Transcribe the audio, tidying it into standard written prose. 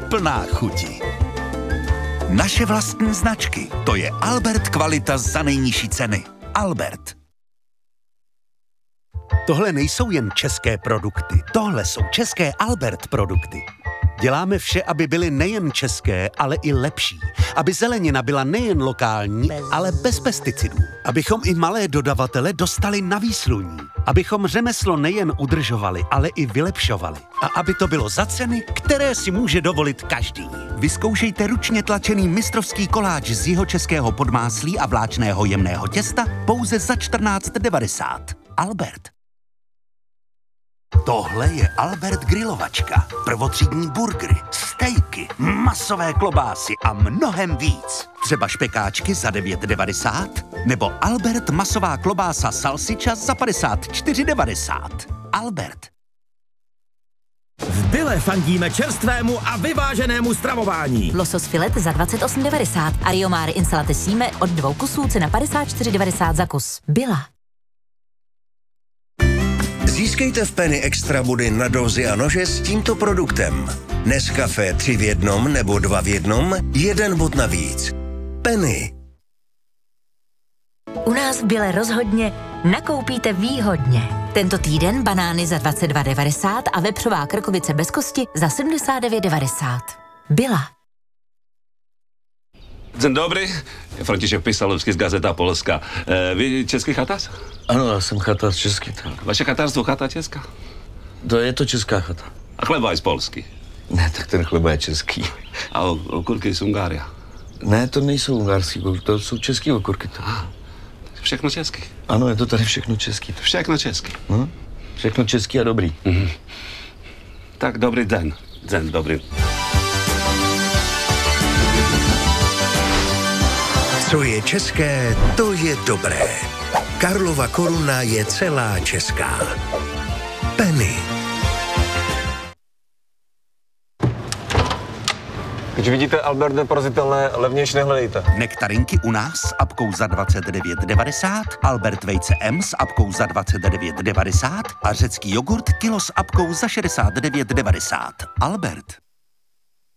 plná chuti. Naše vlastní značky, to je Albert kvalita za nejnižší ceny. Albert. Tohle nejsou jen české produkty, tohle jsou české Albert produkty. Děláme vše, aby byly nejen české, ale i lepší. Aby zelenina byla nejen lokální, ale bez pesticidů. Abychom i malé dodavatele dostali na výsluní. Abychom řemeslo nejen udržovali, ale i vylepšovali. A aby to bylo za ceny, které si může dovolit každý. Vyzkoušejte ručně tlačený mistrovský koláč z jihočeského podmáslí a vláčného jemného těsta pouze za 14,90. Albert. Tohle je Albert grilovačka. Prvotřídní burgery, stejky, masové klobásy a mnohem víc. Třeba špekáčky za 9,90 nebo Albert masová klobása salsiča za 54,90. Albert. V Bille fandíme čerstvému a vyváženému stravování. Losos filet za 28,90 a Riomáry Insalate Síme od 2 kusů cena 54,90 za kus. Billa. Získejte v Penny extra body na dozy a nože s tímto produktem. Nescafé 3 v 1 nebo 2 v 1, 1 bod navíc. Penny. U nás v Bille rozhodně nakoupíte výhodně. Tento týden banány za 22,90 a vepřová krkovice bez kosti za 79,90. Billa. Dzień dobry, Franciszek Pisalovský z Gazeta Polska. Vy český chatář? Ano, já jsem chatář český. Tak. Vaše chatářstvo chata česká? Je to česká chata. A chleba je z Polsky? Ne, tak ten chleba je český. A okurky z Ungária? Ne, to nejsou ungarský, to jsou český okurky. Všechno český? Ano, je to tady všechno český. Všechno český? Všechno český a dobrý. Tak dobrý den. Den dobrý. Co je české, to je dobré. Karlova koruna je celá česká. Penny. Když vidíte Albert neporazitelné, levnější nehledejte. Nektarinky u nás s apkou za 29,90, Albert vejce M s apkou za 29,90 a řecký jogurt kilo s apkou za 69,90. Albert.